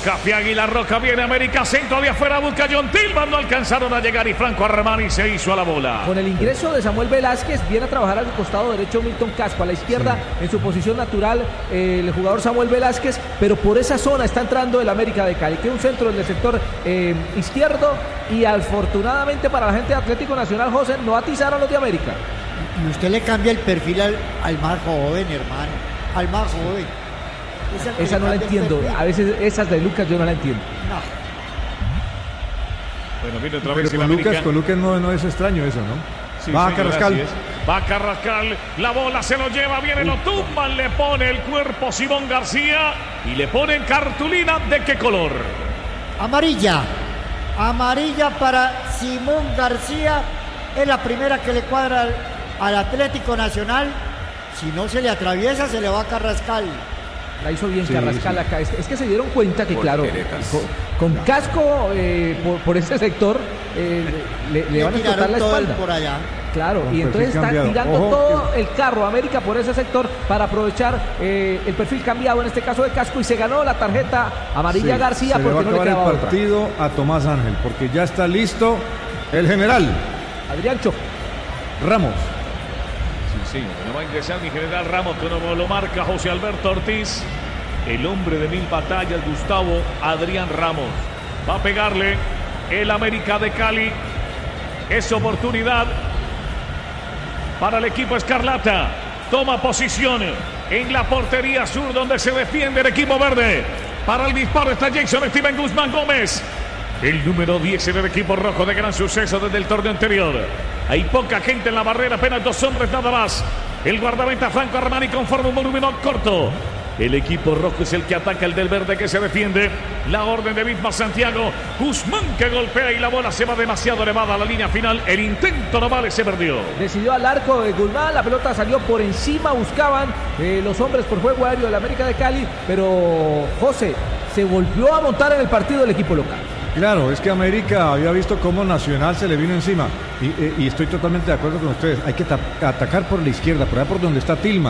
Busca Fiagui, la Roca, viene América, centro de afuera, busca John Tillman, no alcanzaron a llegar y Franco Armani se hizo a la bola. Con el ingreso de Samuel Velázquez, viene a trabajar al costado derecho Milton Casco, a la izquierda en su posición natural el jugador Samuel Velázquez, pero por esa zona está entrando el América de Cali, que es un centro en el sector izquierdo, y afortunadamente para la gente de Atlético Nacional, José, no atizaron los de América. Y usted le cambia el perfil al más joven, hermano, al más joven. Esa no la entiendo, a veces esas de Lucas yo no la entiendo. No. Bueno, viene otra vez pero con Lucas no es extraño eso, ¿no? Sí, va a Carrascal. Va a Carrascal, la bola se lo lleva, viene, lo tumban, le pone el cuerpo Simón García y le ponen cartulina. ¿De qué color? Amarilla. Amarilla para Simón García. Es la primera que le cuadra al Atlético Nacional. Si no se le atraviesa, se le va a Carrascal. La hizo bien Carrascal acá. Es que se dieron cuenta que, claro, con Casco por ese sector le van a explotar la espalda. Por allá. Claro, y entonces está tirando todo el carro América por ese sector para aprovechar el perfil cambiado, en este caso de Casco, y se ganó la tarjeta amarilla García porque no le quedaba otra. Se le va a acabar el partido a Tomás Ángel, porque ya está listo el general Adriancho Ramos. Sí, no va a ingresar mi general Ramos, como lo marca José Alberto Ortiz. El hombre de 1000 batallas, Gustavo Adrián Ramos. Va a pegarle el América de Cali. Es oportunidad para el equipo Escarlata. Toma posición en la portería sur, donde se defiende el equipo verde. Para el disparo está Jason Steven Guzmán Gómez, el número 10 en el equipo rojo, de gran suceso desde el torneo anterior. Hay poca gente en la barrera, apenas 2 hombres nada más. El guardameta Franco Armani conforma un volumen corto. El equipo rojo es el que ataca, el del verde que se defiende. La orden de Bismarck Santiago. Guzmán que golpea y la bola se va demasiado elevada a la línea final. El intento no vale, se perdió. Decidió al arco de Guzmán, la pelota salió por encima, buscaban los hombres por juego aéreo del América de Cali, pero José se volvió a montar en el partido del equipo local. Claro, es que América había visto cómo Nacional se le vino encima y estoy totalmente de acuerdo con ustedes. Hay que atacar por la izquierda, por allá por donde está Tillman.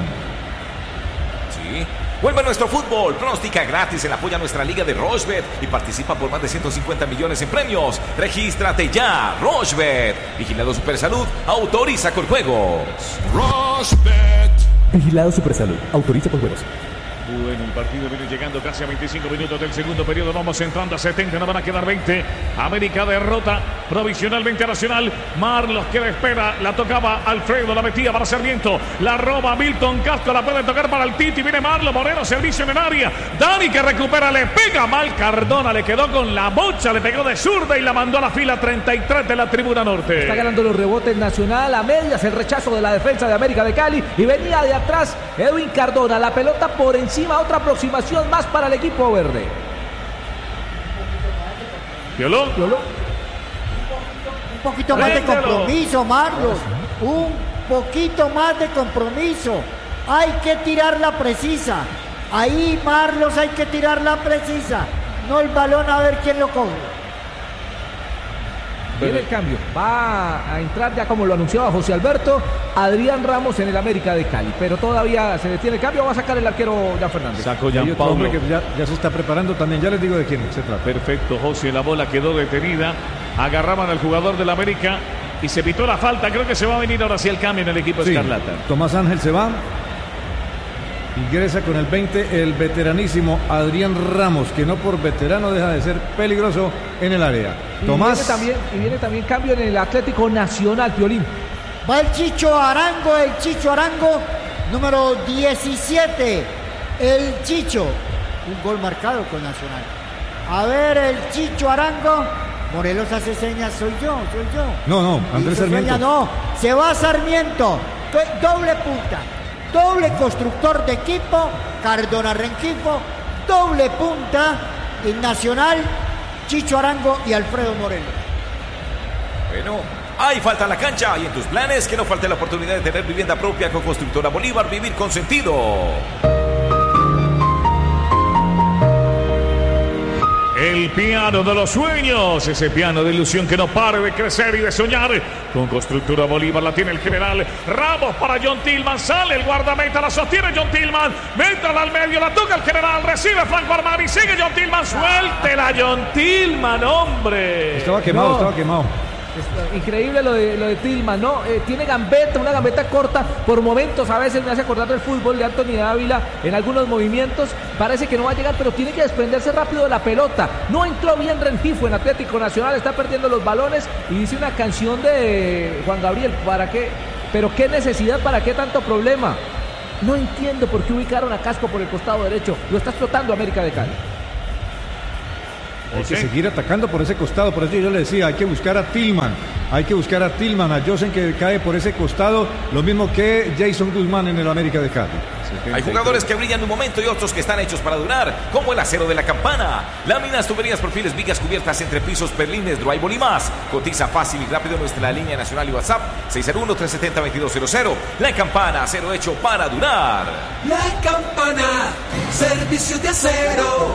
Sí. Vuelve a nuestro fútbol, pronostica gratis en Apoya Nuestra Liga de Rochebet y participa por más de 150 millones en premios. Regístrate ya, Rochebet. Vigilado Supersalud, autoriza con juegos. Rochebet. Vigilado Supersalud, autoriza con juegos. Bueno, el partido viene llegando casi a 25 minutos del segundo periodo. Vamos entrando a 70, no van a quedar 20. América derrota provisionalmente a Nacional. Marlos que la espera, la tocaba Alfredo, la metía para Sarmiento. La roba Milton Casco, la puede tocar para el Titi. Viene Marlos, Moreno, servicio en el área. Dani que recupera, le pega mal Cardona, le quedó con la bocha, le pegó de zurda y la mandó a la fila 33 de la tribuna norte. Está ganando los rebotes Nacional, a medias el rechazo de la defensa de América de Cali. Y venía de atrás Edwin Cardona, la pelota por encima. Otra aproximación más para el equipo verde. ¿Violó? Un poquito más de compromiso, Marlos. Un poquito más de compromiso. Hay que tirarla precisa. Ahí, Marlos, hay que tirarla precisa. No el balón a ver quién lo coge. Viene el cambio, va a entrar ya como lo anunciaba José Alberto, Adrián Ramos en el América de Cali, pero todavía se detiene el cambio, va a sacar el arquero Jan Fernández. Sacó Jan Paulo. Hombre que ya se está preparando también, ya les digo de quién se trata. Perfecto, José, la bola quedó detenida, agarraban al jugador del América y se pitó la falta, creo que se va a venir ahora sí el cambio en el equipo Escarlata. Tomás Ángel se va. Ingresa con el 20 el veteranísimo Adrián Ramos, que no por veterano deja de ser peligroso en el área. Tomás. Viene también cambio en el Atlético Nacional, Piolín. Va el Chicho Arango, número 17. El Chicho. Un gol marcado con Nacional. A ver, el Chicho Arango. Morelos hace señas, soy yo. No, Andrés Sarmiento. No, se va Sarmiento. Doble punta. Doble constructor de equipo, Cardona Rengifo, doble punta en Nacional, Chicho Arango y Alfredo Morelos. Bueno, ahí falta la cancha y en tus planes que no falte la oportunidad de tener vivienda propia con Constructora Bolívar, vivir con sentido. El piano de los sueños, ese piano de ilusión que no pare de crecer y de soñar. Con Constructora Bolívar la tiene el general Ramos para John Tillman. Sale el guardameta, la sostiene John Tillman. Métala al medio, la toca el general. Recibe Franco Armani. Sigue John Tillman. Suéltela, John Tillman, hombre. Estaba quemado, estaba quemado. Increíble lo de Tillman, ¿no? Tiene gambeta, una gambeta corta. Por momentos a veces me hace acordar del fútbol de Anthony Dávila en algunos movimientos. Parece que no va a llegar, pero tiene que desprenderse rápido de la pelota. No entró bien Rengifo en Atlético Nacional, está perdiendo los balones. Y dice una canción de Juan Gabriel, ¿para qué? Pero qué necesidad, ¿para qué tanto problema? No entiendo por qué ubicaron a Casco por el costado derecho. Lo está explotando América de Cali. Hay que seguir atacando por ese costado, por eso yo le decía, hay que buscar a Tillman, a Josen que cae por ese costado, lo mismo que Jason Guzmán en el América de Cali. Hay jugadores que brillan en un momento y otros que están hechos para durar, como el acero de la Campana. Láminas, tuberías, perfiles, vigas cubiertas, entrepisos, perlines, drywall y más. Cotiza fácil y rápido en nuestra línea nacional y WhatsApp 601-370-2200. La Campana, acero hecho para durar. La Campana, servicio de acero.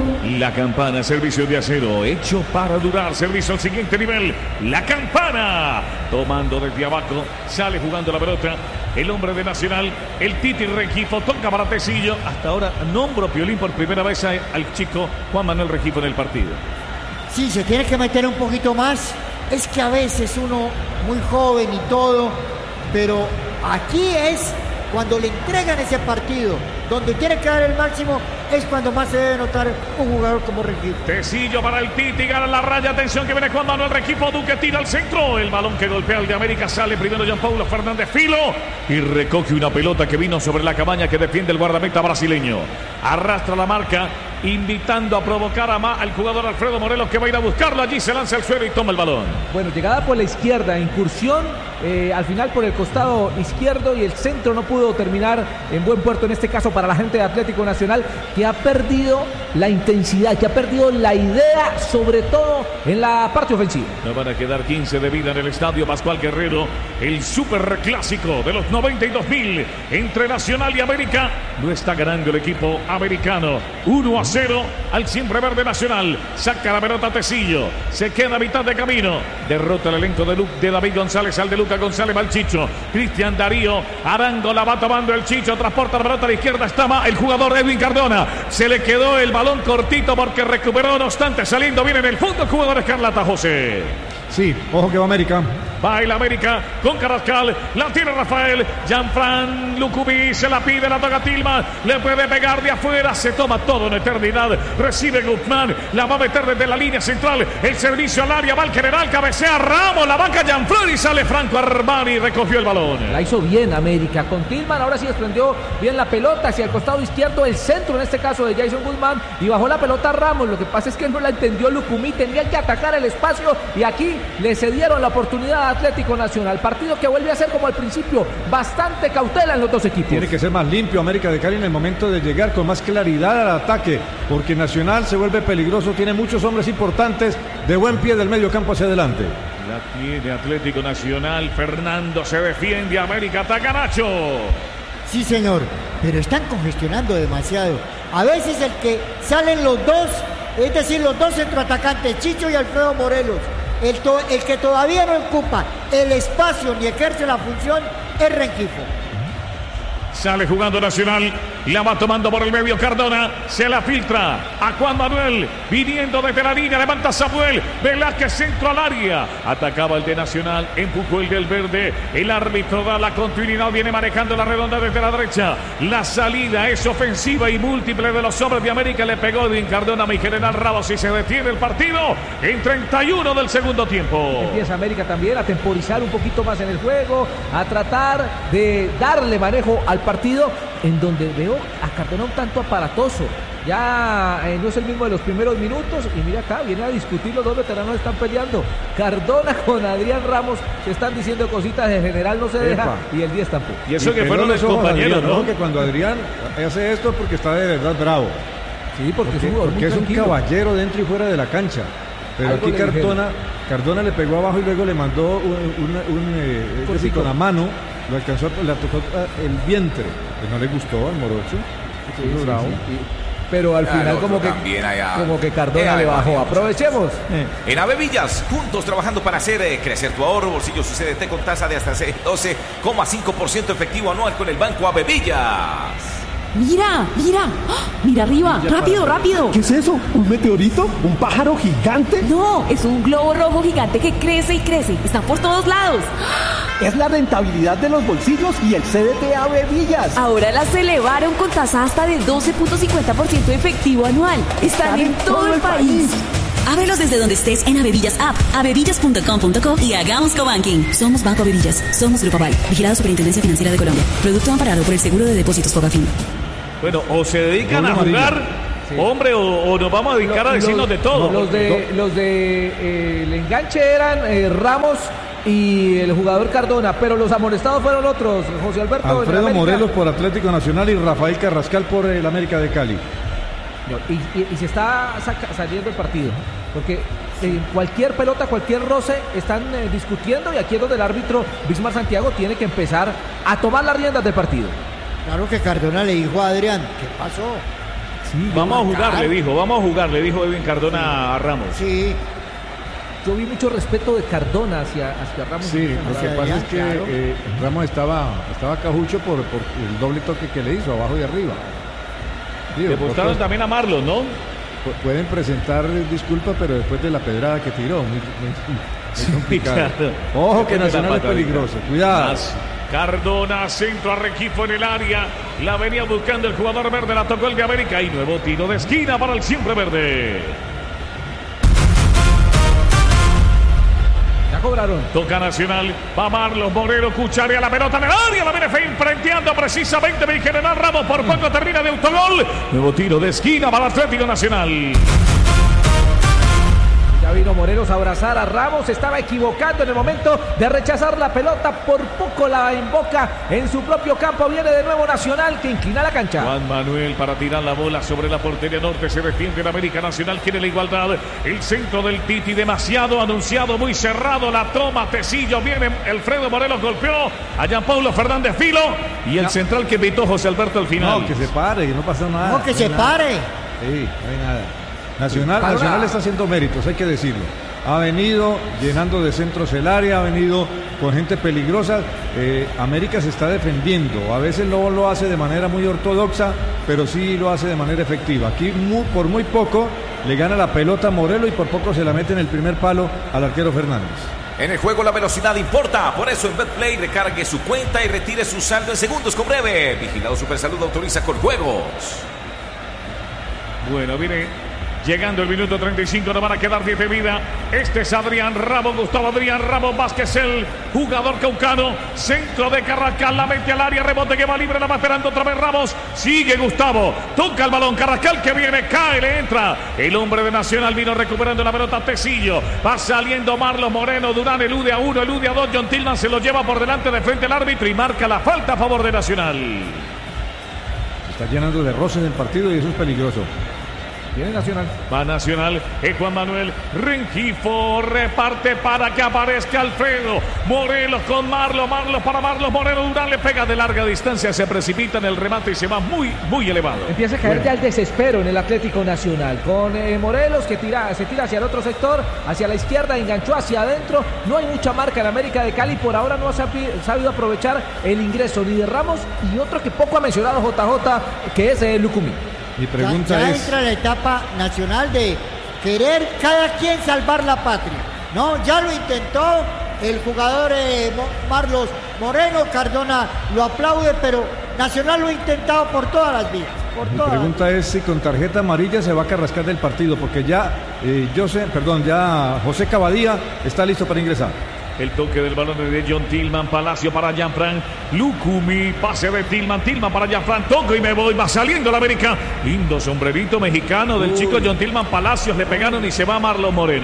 La Campana, servicio de acero, hecho para durar, servicio al siguiente nivel. La Campana, tomando desde abajo, sale jugando la pelota. El hombre de Nacional, el Titi Rengifo, toca para Tecillo. Hasta ahora nombro Piolín por primera vez al chico Juan Manuel Rengifo en el partido. Sí, se tiene que meter un poquito más. Es que a veces uno muy joven y todo, pero aquí es cuando le entregan ese partido, donde tiene que dar el máximo, es cuando más se debe notar un jugador como Rengifo. Tecillo para el Titi, gana la raya, atención que viene Juan Manuel Rengifo, Duque tira al centro, el balón que golpea al de América, sale primero Jean Paulo Fernández Filo y recoge una pelota que vino sobre la cabaña que defiende el guardameta brasileño. Arrastra la marca, invitando a provocar al jugador Alfredo Morelos, que va a ir a buscarlo, allí se lanza al suelo y toma el balón. Bueno, llegada por la izquierda, incursión al final por el costado izquierdo y el centro no pudo terminar en buen puerto, en este caso para la gente de Atlético Nacional, que ha perdido la intensidad, que ha perdido la idea, sobre todo en la parte ofensiva. No van a quedar 15 de vida en el estadio Pascual Guerrero, el superclásico de los 92.000 entre Nacional y América. No está ganando el equipo americano, 1-0 al siempre verde Nacional. Saca la pelota Tecillo, se queda a mitad de camino, derrota el elenco de David González al de Lucas González, va el Chicho, Cristian Darío Arango, la va tomando el Chicho, transporta la pelota a la izquierda, está el jugador Edwin Cardona, se le quedó el balón cortito porque recuperó, no obstante saliendo bien en el fondo el jugador Escarlata, José. Sí, ojo que va América. Va el América con Carrascal, la tiene Rafael, Jean-Fran Lucubí, se la pide, la toca Tillman, le puede pegar de afuera, se toma todo en eternidad, recibe Guzmán, la va a meter desde la línea central, el servicio al área, va el general, cabecea Ramos, la banca Jean-Fran y sale Franco Armani, recogió el balón. La hizo bien América con Tillman, ahora sí desprendió bien la pelota hacia el costado izquierdo, el centro en este caso de Jason Guzmán, y bajó la pelota Ramos, lo que pasa es que no la entendió Lucumí, tenía que atacar el espacio y aquí le cedieron la oportunidad a Atlético Nacional. Partido que vuelve a ser como al principio, bastante cautela en los dos equipos. Tiene que ser más limpio América de Cali en el momento de llegar con más claridad al ataque, porque Nacional se vuelve peligroso, tiene muchos hombres importantes de buen pie del medio campo hacia adelante. La tiene Atlético Nacional, Fernando se defiende, América ataca Nacho. Sí, señor, pero están congestionando demasiado. A veces el que salen los dos, es decir, los dos centroatacantes, Chicho y Alfredo Morelos, el que todavía no ocupa el espacio ni ejerce la función es Rengifo. Sale jugando Nacional, la va tomando por el medio Cardona, se la filtra a Juan Manuel, viniendo desde la línea, levanta Samuel, Velázquez centro al área, atacaba el de Nacional, empujó el del verde, el árbitro da la continuidad, viene manejando la redonda desde la derecha, la salida es ofensiva y múltiple de los hombres de América, le pegó Edwin Cardona a mi general Ramos y se detiene el partido en 31 del segundo tiempo. Empieza América también a temporizar un poquito más en el juego, a tratar de darle manejo al partido, en donde veo a Cardona un tanto aparatoso. Ya no es el mismo de los primeros minutos. Y mira acá, viene a discutir, los dos veteranos están peleando. Cardona con Adrián Ramos se están diciendo cositas, de general no se deja y el 10 tampoco. Y eso que fueron los compañeros, ¿no? Que cuando Adrián hace esto es porque está de verdad bravo. Sí, porque es un caballero dentro y fuera de la cancha. Pero aquí Cardona le pegó abajo y luego le mandó con la mano, lo alcanzó, le tocó el vientre. Pues no le gustó al morocho. Sí. pero al final como que Cardona le bajó. Aprovechemos. En Avevillas, juntos trabajando para hacer crecer tu ahorro. Bolsillo su CDT con tasa de hasta 12,5% efectivo anual con el Banco Avevillas. Mira, mira, mira arriba, rápido. ¿Qué es eso? ¿Un meteorito? ¿Un pájaro gigante? No, es un globo rojo gigante que crece y crece. Están por todos lados. Es la rentabilidad de los bolsillos y el CDT Avevillas. Ahora las elevaron con tasa hasta de 12.50% efectivo anual. Están en todo el país. Ábrelos desde donde estés en Avevillas App, avevillas.com.co y hagamos cobanking. Somos Banco Avevillas, somos Grupo Aval, vigilado Superintendencia Financiera de Colombia. Producto amparado por el Seguro de Depósitos Fogafín. Bueno, o se dedican a jugar, hombre, o nos vamos a dedicar a decirnos de todo. Los de el enganche eran Ramos y el jugador Cardona, pero los amonestados fueron otros, José Alberto. Alfredo Morelos por Atlético Nacional y Rafael Carrascal por el América de Cali. Y se está saliendo el partido, porque cualquier pelota, cualquier roce están discutiendo, y aquí es donde el árbitro Bismar Santiago tiene que empezar a tomar las riendas del partido. Claro que Cardona le dijo a Adrián, ¿qué pasó? Sí, vamos a jugar, le dijo Edwin Cardona a Ramos. Sí. Yo vi mucho respeto de Cardona hacia Ramos. Sí, lo que pasa es que Ramos estaba cajucho por el doble toque que le hizo, abajo y arriba. Le gustaron también a Marlon, ¿no? Pueden presentar disculpas, pero después de la pedrada que tiró, muy complicado. Claro. Ojo que Nacional es peligroso, cuidado. Cardona, centro a Rengifo en el área. La venía buscando el jugador verde, la tocó el de América y nuevo tiro de esquina para el siempre verde. Ya cobraron. Toca Nacional, va Marlon Moreno, cucharea la pelota en el área, la viene enfrenteando precisamente mi general Ramos, por poco termina de autogol. Nuevo tiro de esquina para Atlético Nacional. Ya vino Morelos a abrazar a Ramos, se estaba equivocando en el momento de rechazar la pelota, por poco la emboca en su propio campo. Viene de nuevo Nacional, que inclina la cancha. Juan Manuel para tirar la bola sobre la portería norte, se defiende en América Nacional, quiere la igualdad. El centro del Titi, demasiado anunciado, muy cerrado, la toma Tecillo, viene Alfredo Morelos, golpeó a Gianpaulo Fernández Filo, y el central que invitó José Alberto al final. No, que se pare, que no pasa nada. No, que se pare. Sí, no hay nada. Nacional está haciendo méritos, hay que decirlo. Ha venido llenando de centros el área, ha venido con gente peligrosa. América se está defendiendo. A veces no lo hace de manera muy ortodoxa, pero sí lo hace de manera efectiva. Aquí por muy poco le gana la pelota a Morelos y por poco se la mete en el primer palo al arquero Fernández. En el juego la velocidad importa, por eso en BetPlay recargue su cuenta y retire su saldo en segundos con breve. Vigilado Supersalud, autoriza con juegos. Bueno, viene llegando el minuto 35, nos van a quedar 10 de vida. Este es Adrián Ramos, Gustavo Adrián Ramos Vázquez, el jugador caucano. Centro de Carrascal, la mete al área, rebote que va libre, la va esperando otra vez Ramos. Sigue Gustavo, toca el balón, Carrascal que viene, cae, le entra. El hombre de Nacional vino recuperando la pelota, Tecillo. Va saliendo Marlon Moreno, Durán elude a uno, elude a dos. John Tillman se lo lleva por delante de frente al árbitro y marca la falta a favor de Nacional. Se está llenando de roces el partido y eso es peligroso. Viene Nacional. Va Nacional, es Juan Manuel Rengifo, reparte para que aparezca Alfredo Morelos con Marlon para Marlon Moreno. Durán le pega de larga distancia, se precipita en el remate y se va muy, muy elevado. Empieza a caer ya el desespero en el Atlético Nacional, con Morelos que se tira hacia el otro sector, hacia la izquierda, enganchó hacia adentro. No hay mucha marca en América de Cali, por ahora no ha sabido aprovechar el ingreso ni de Ramos y otro que poco ha mencionado JJ, que es Lucumí. Mi pregunta ya es... entra la etapa nacional de querer cada quien salvar la patria. No, ya lo intentó el jugador Marlos Moreno, Cardona lo aplaude, pero Nacional lo ha intentado por todas las vías. Mi pregunta es si con tarjeta amarilla se va a Carrascal del partido, porque ya José Cavadía está listo para ingresar. El toque del balón de John Tillman, Palacio para Jean-Franc Lucumí, pase de Tillman para Jean-Franc, toco y me voy, va saliendo la América. Lindo sombrerito mexicano del chico John Tillman, Palacios le pegaron y se va Marlon Moreno.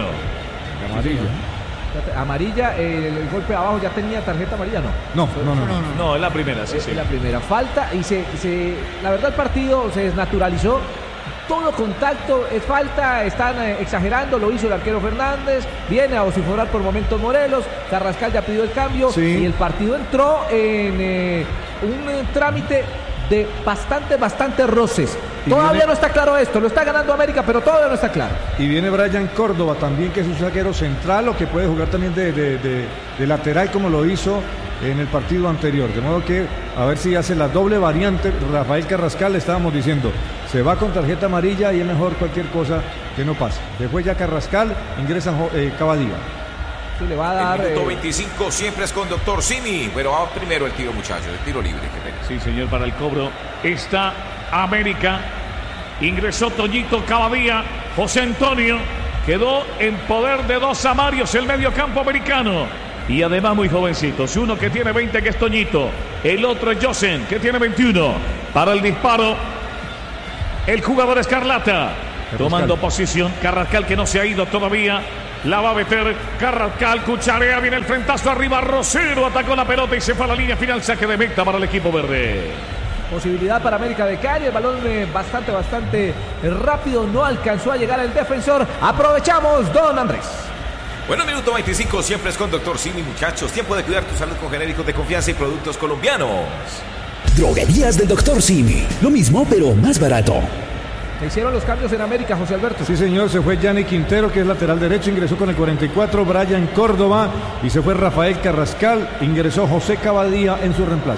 Amarilla, el golpe abajo ya tenía tarjeta amarilla, ¿no? No, es la primera, sí. Es la primera falta y la verdad el partido se desnaturalizó. Todo contacto es falta, están exagerando, lo hizo el arquero Fernández, viene a vociferar por momentos Morelos, Carrascal ya pidió el cambio y el partido entró en un trámite de bastantes roces. Todavía no está claro esto, lo está ganando América, pero todavía no está claro. Y viene Brian Córdoba también, que es un zaguero central, o que puede jugar también de lateral, como lo hizo en el partido anterior. De modo que a ver si hace la doble variante. Rafael Carrascal, le estábamos diciendo, se va con tarjeta amarilla y es mejor cualquier cosa que no pase. Después ya Carrascal, ingresa Cavadía. Sí, le va a dar, el minuto 25 siempre es con Doctor Simi, pero va primero el tiro, muchachos, el tiro libre. Sí, señor, para el cobro está América. Ingresó Toñito Cavadía. José Antonio quedó en poder de dos amarios el mediocampo americano. Y además muy jovencitos. Uno que tiene 20, que es Toñito. El otro es Josen, que tiene 21. Para el disparo, el jugador Escarlata. Tomando posición. Carrascal, que no se ha ido todavía. La va a meter Carrascal, cucharea, viene el frentazo arriba, Rosero atacó la pelota y se fue a la línea final, saque de meta para el equipo verde. Posibilidad para América de Cali, el balón bastante rápido, no alcanzó a llegar el defensor. Aprovechamos, don Andrés. Bueno, minuto 25 siempre es con Doctor Simi, muchachos. Tiempo de cuidar tu salud con genéricos de confianza y productos colombianos. Droguerías del Doctor Simi, lo mismo pero más barato. Se hicieron los cambios en América, José Alberto. Sí, señor, se fue Gianni Quintero, que es lateral derecho, ingresó con el 44, Brian Córdoba, y se fue Rafael Carrascal, ingresó José Cavadía en su reemplazo.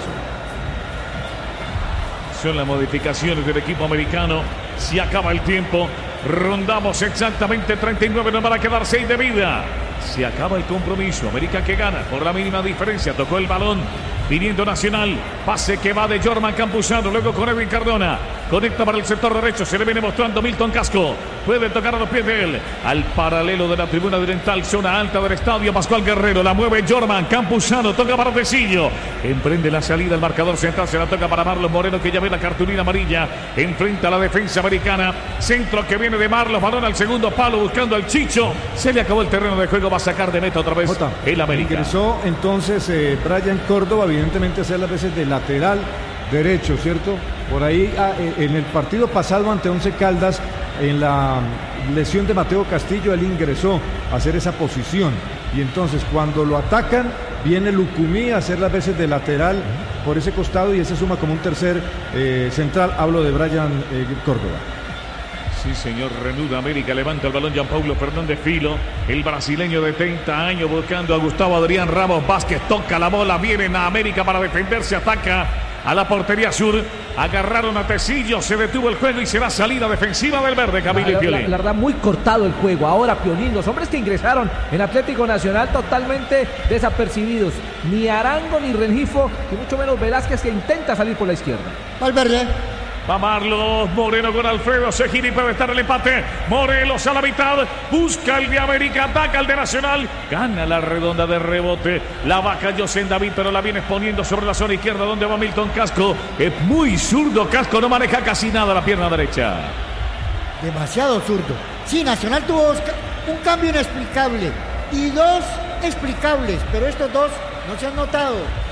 Son las modificaciones del equipo americano. Se acaba el tiempo. Rondamos exactamente 39, nos van a quedar 6 de vida. Se acaba el compromiso. América que gana por la mínima diferencia. Tocó el balón. Viniendo Nacional. Pase que va de Jorman Campuzano. Luego con Edwin Cardona. Conecta para el sector derecho. Se le viene mostrando Milton Casco. Puede tocar a los pies de él. Al paralelo de la tribuna oriental. Zona alta del estadio. Pascual Guerrero. La mueve Jorman Campuzano. Toca para Tecillo. Emprende la salida. El marcador central se la toca para Marlos Moreno, que ya ve la cartulina amarilla. Enfrenta a la defensa americana. Centro que viene de Marlos. Balón al segundo palo buscando al Chicho. Se le acabó el terreno de juego. Va a sacar de meta otra vez el América. Ingresó entonces Brian Córdoba, evidentemente hacer las veces de lateral derecho, ¿cierto? Por ahí en el partido pasado ante Once Caldas, en la lesión de Mateo Castillo, él ingresó a hacer esa posición. Y entonces cuando lo atacan, viene Lucumí a hacer las veces de lateral por ese costado y ese suma como un tercer central. Hablo de Brian Córdoba. Sí, señor, reanuda América, levanta el balón Gianpaulo Fernández Filo, el brasileño de 30 años buscando a Gustavo Adrián Ramos Vázquez, toca la bola, vienen a América para defenderse, ataca a la portería sur, agarraron a Tecillo, se detuvo el juego y será salida defensiva del verde, Camilo y Piolín. La verdad, muy cortado el juego. Ahora Piolín, los hombres que ingresaron en Atlético Nacional totalmente desapercibidos, ni Arango ni Rengifo, y mucho menos Velázquez, que intenta salir por la izquierda. Valverde. Va Marlos, Moreno con Alfredo, se gira y puede estar el empate. Morelos a la mitad, busca el de América, ataca el de Nacional, gana la redonda de rebote. La vaca José David, pero la viene exponiendo sobre la zona izquierda donde va Milton Casco. Es muy zurdo Casco, no maneja casi nada la pierna derecha. Demasiado zurdo. Sí, Nacional tuvo un cambio inexplicable y dos explicables, pero estos dos no se han notado.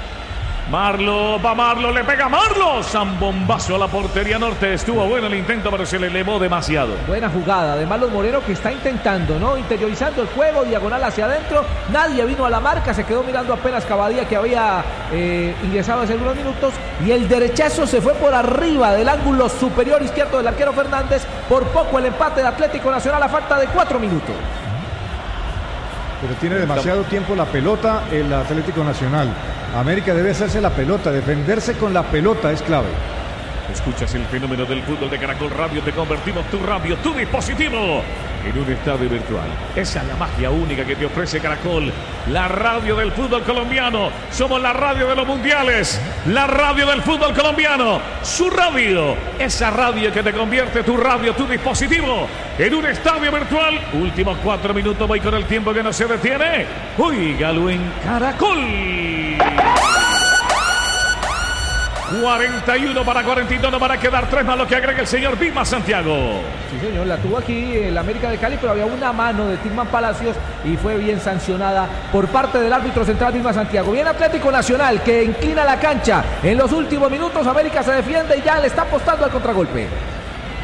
Marlos, va Marlos, le pega Marlos. Zambombazo a la portería norte. Estuvo bueno el intento, pero se le elevó demasiado. Buena jugada de Marlos Moreno, que está intentando, ¿no? Interiorizando el juego, diagonal hacia adentro. Nadie vino a la marca, se quedó mirando apenas Cavadía, que había ingresado hace algunos minutos. Y el derechazo se fue por arriba del ángulo superior izquierdo del arquero Fernández. Por poco el empate de Atlético Nacional a falta de 4 minutos. Pero tiene demasiado tiempo la pelota el Atlético Nacional. América debe hacerse la pelota, defenderse con la pelota es clave. Escuchas el fenómeno del fútbol de Caracol Radio, te convertimos tu radio, tu dispositivo en un estadio virtual. Esa es la magia única que te ofrece Caracol, la radio del fútbol colombiano. Somos la radio de los mundiales, la radio del fútbol colombiano, su radio, esa radio que te convierte tu radio, tu dispositivo en un estadio virtual. Últimos 4 minutos, voy con el tiempo que no se detiene. Óigalo en Caracol. 41 para 42, no van a quedar 3 más lo que agrega el señor Vilma Santiago. Sí, señor, la tuvo aquí el América de Cali, pero había una mano de Tilman Palacios y fue bien sancionada por parte del árbitro central Vilma Santiago. Bien Atlético Nacional, que inclina la cancha. En los últimos minutos América se defiende y ya le está apostando al contragolpe.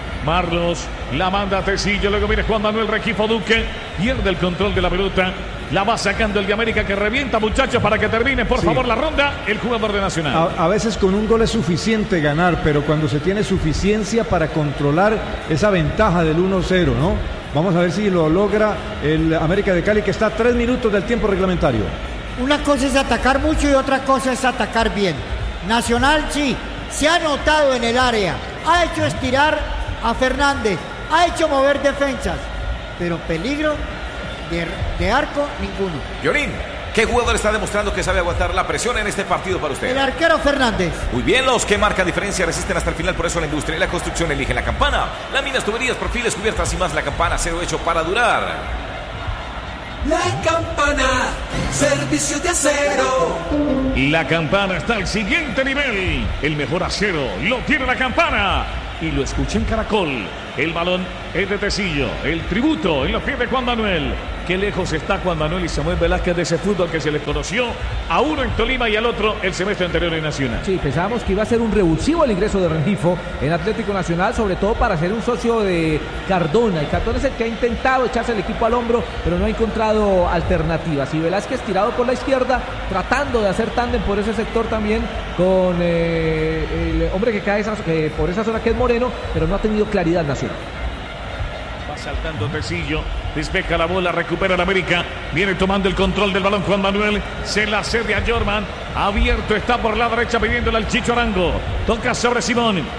Marlos la manda a Tecillo, luego viene Juan Manuel Regifo Duque, pierde el control de la pelota. La va sacando el de América que revienta, muchachos, para que termine, por favor, la ronda. El jugador de Nacional. A veces con un gol es suficiente ganar, pero cuando se tiene suficiencia para controlar esa ventaja del 1-0, ¿no? Vamos a ver si lo logra el América de Cali, que está a 3 minutos del tiempo reglamentario. Una cosa es atacar mucho y otra cosa es atacar bien. Nacional sí, se ha notado en el área, ha hecho estirar a Fernández, ha hecho mover defensas, pero peligro de arco ninguno. Llorín, ¿qué jugador está demostrando que sabe aguantar la presión en este partido para usted? El arquero Fernández. Muy bien, los que marcan diferencia resisten hasta el final, por eso la industria y la construcción eligen La Campana. Láminas, tuberías, perfiles, cubiertas y más. La Campana, acero hecho para durar. La Campana, servicio de acero. La Campana está al siguiente nivel. El mejor acero lo tiene La Campana. Y lo escucha en Caracol. El balón es de Tecillo. El tributo en los pies de Juan Manuel. Qué lejos está Juan Manuel y Samuel Velázquez de ese fútbol que se les conoció a uno en Tolima y al otro el semestre anterior en Nacional. Sí, pensábamos que iba a ser un revulsivo el ingreso de Rengifo en Atlético Nacional, sobre todo para ser un socio de Cardona. Y Cardona es el que ha intentado echarse el equipo al hombro, pero no ha encontrado alternativas. Y Velázquez tirado por la izquierda, tratando de hacer tándem por ese sector también con el hombre que cae por esa zona que es Moreno, pero no ha tenido claridad Nacional. Va saltando Tecillo, despeja la bola, recupera el América, viene tomando el control del balón Juan Manuel, se la cede a Jorman, abierto está por la derecha pidiéndole al Chicho Arango, toca sobre Simón,